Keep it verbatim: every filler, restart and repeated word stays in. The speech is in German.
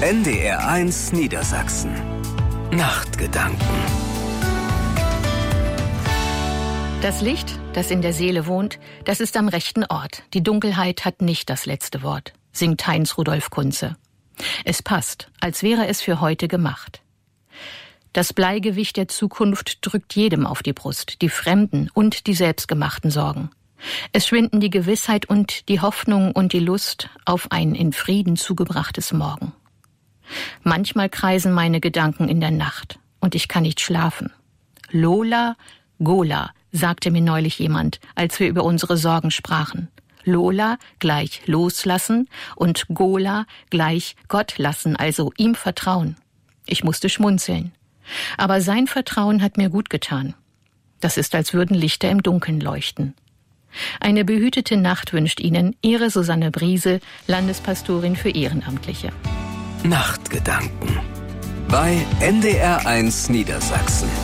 N D R eins Niedersachsen. Nachtgedanken. Das Licht, das in der Seele wohnt, das ist am rechten Ort. Die Dunkelheit hat nicht das letzte Wort, singt Heinz Rudolf Kunze. Es passt, als wäre es für heute gemacht. Das Bleigewicht der Zukunft drückt jedem auf die Brust, die fremden und die selbstgemachten Sorgen. Es schwinden die Gewissheit und die Hoffnung und die Lust auf ein in Frieden zugebrachtes Morgen. Manchmal kreisen meine Gedanken in der Nacht und ich kann nicht schlafen. Lola, Gola, sagte mir neulich jemand, als wir über unsere Sorgen sprachen. Lola gleich loslassen und Gola gleich Gott lassen, also ihm vertrauen. Ich musste schmunzeln. Aber sein Vertrauen hat mir gut getan. Das ist, als würden Lichter im Dunkeln leuchten. Eine behütete Nacht wünscht Ihnen Ihre Susanne Briese, Landespastorin für Ehrenamtliche. Nachtgedanken bei N D R eins Niedersachsen.